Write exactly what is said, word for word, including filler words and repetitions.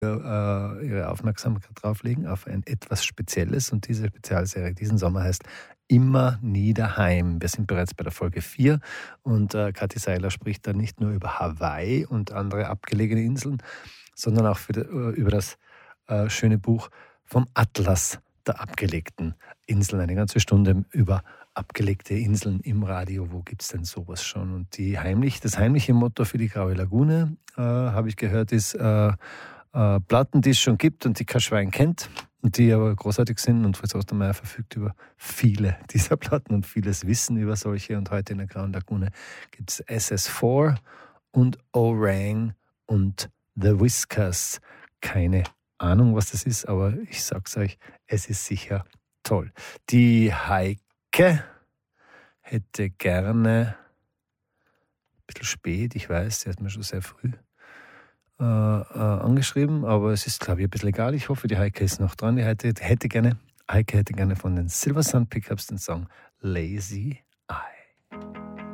äh, Ihre Aufmerksamkeit drauf legen, auf ein etwas Spezielles. Und diese Spezialserie diesen Sommer heißt Immer nie daheim. Wir sind bereits bei der Folge vier und äh, Kathi Seiler spricht da nicht nur über Hawaii und andere abgelegene Inseln, sondern auch für, äh, über das äh, schöne Buch vom Atlas der abgelegten Inseln. Eine ganze Stunde über abgelegte Inseln im Radio. Wo gibt es denn sowas schon? Und die heimlich, das heimliche Motto für die Graue Lagune, äh, habe ich gehört, ist äh, äh, Platten, die es schon gibt und die kein Schwein kennt und die aber großartig sind. Und Fritz Ostermeier verfügt über viele dieser Platten und vieles Wissen über solche. Und heute in der Grauen Lagune gibt es S S vier und Orang und The Whiskers. Keine Ahnung, was das ist, aber ich sag's euch, es ist sicher toll. Die Heike hätte gerne, ein bisschen spät, ich weiß, sie hat mir schon sehr früh äh, äh, angeschrieben, aber es ist, glaube ich, ein bisschen egal. Ich hoffe, die Heike ist noch dran. Die Heike hätte gerne, Heike hätte gerne von den Silver Sun Pickups den Song Lazy Eye.